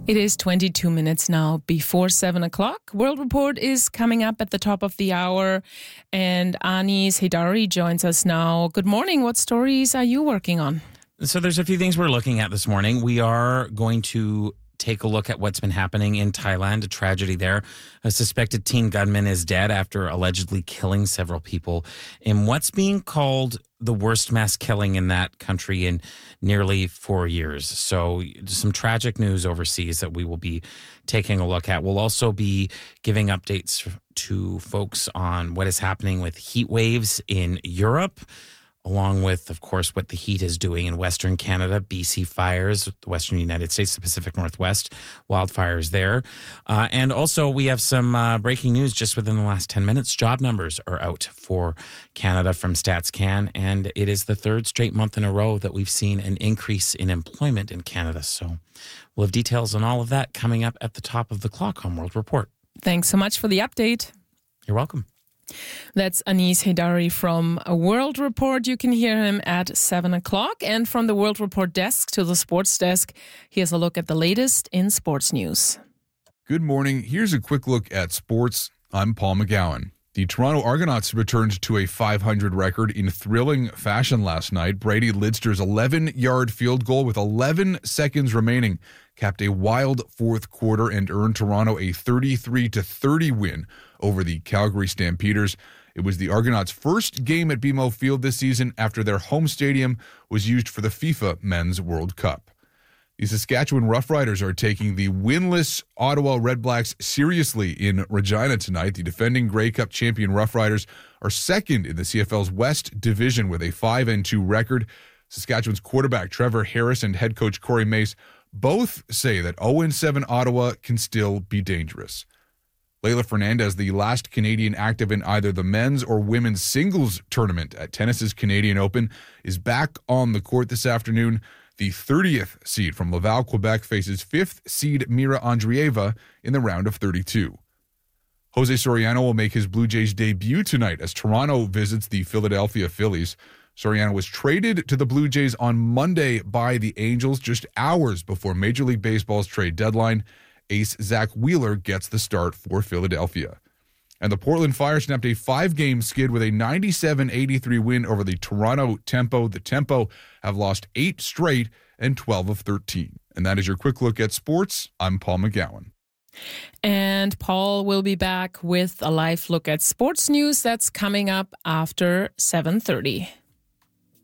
It is 22 minutes now before 7 o'clock. World Report is coming up at the top of the hour, and Anis Heydari joins us now. Good morning. What stories are you working on? So there's a few things we're looking at this morning. We are going to take a look at what's been happening in Thailand, a tragedy there. A suspected teen gunman is dead after allegedly killing several people in what's being called the worst mass killing in that country in nearly 4 years. So some tragic news overseas that we will be taking a look at. We'll also be giving updates to folks on what is happening with heat waves in Europe, along with, of course, what the heat is doing in Western Canada, BC fires, the Western United States, the Pacific Northwest, wildfires there. And also we have some breaking news just within the last 10 minutes. Job numbers are out for Canada from StatsCan, and it is the third straight month in a row that we've seen an increase in employment in Canada. So we'll have details on all of that coming up at the top of the clock on World Report. Thanks so much for the update. You're welcome. That's Anis Heydari from World Report. You can hear him at 7 o'clock. And from the World Report desk to the sports desk, here's a look at the latest in sports news. Good morning. Here's a quick look at sports. I'm Paul McGowan. The Toronto Argonauts returned to a 500 record in thrilling fashion last night. Brady Lidster's 11-yard field goal with 11 seconds remaining capped a wild fourth quarter and earned Toronto a 33-30 win over the Calgary Stampeders. It was the Argonauts' first game at BMO Field this season after their home stadium was used for the FIFA Men's World Cup. The Saskatchewan Roughriders are taking the winless Ottawa Redblacks seriously in Regina tonight. The defending Grey Cup champion Roughriders are second in the CFL's West Division with a 5-2 record. Saskatchewan's quarterback Trevor Harris and head coach Corey Mace both say that 0-7 Ottawa can still be dangerous. Leylah Fernandez, the last Canadian active in either the men's or women's singles tournament at tennis's Canadian Open, is back on the court this afternoon. The 30th seed from Laval, Quebec, faces 5th seed Mira Andreeva in the round of 32. Jose Soriano will make his Blue Jays debut tonight as Toronto visits the Philadelphia Phillies. Soriano was traded to the Blue Jays on Monday by the Angels just hours before Major League Baseball's trade deadline. Ace Zach Wheeler gets the start for Philadelphia. And the Portland Fire snapped a 5-game skid with a 97-83 win over the Toronto Tempo. The Tempo have lost 8 straight and 12 of 13. And that is your quick look at sports. I'm Paul McGowan. And Paul will be back with a live look at sports news that's coming up after 7:30.